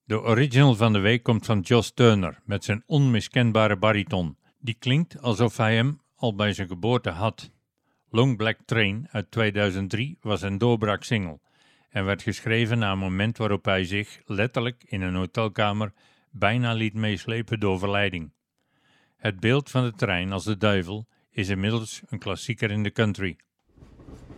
De original van de week komt van Joss Turner met zijn onmiskenbare bariton. Die klinkt alsof hij hem al bij zijn geboorte had. Long Black Train uit 2003 was een doorbraaksingle en werd geschreven na een moment waarop hij zich letterlijk in een hotelkamer bijna liet meeslepen door verleiding. Het beeld van de trein als de duivel is inmiddels een klassieker in de country.